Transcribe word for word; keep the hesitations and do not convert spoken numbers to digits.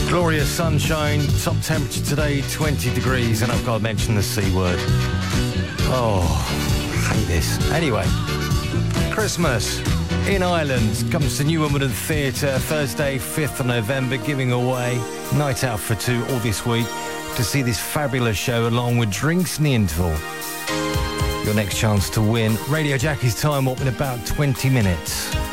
Glorious sunshine, top temperature today twenty degrees, and I've got to mention the C word. Oh, I hate this. Anyway, Christmas in Ireland comes to New Wimbledon Theatre Thursday, fifth of November, giving away night out for two all this week to see this fabulous show along with drinks in the interval. Your next chance to win Radio Jackie's Time Warp in about twenty minutes.